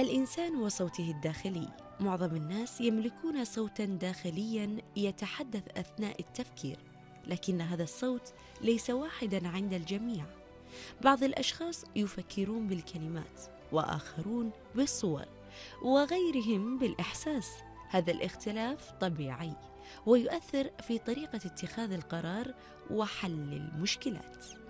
الإنسان وصوته الداخلي. معظم الناس يملكون صوتا داخليا يتحدث أثناء التفكير، لكن هذا الصوت ليس واحدا عند الجميع. بعض الأشخاص يفكرون بالكلمات، وآخرون بالصور، وغيرهم بالإحساس. هذا الاختلاف طبيعي ويؤثر في طريقة اتخاذ القرار وحل المشكلات.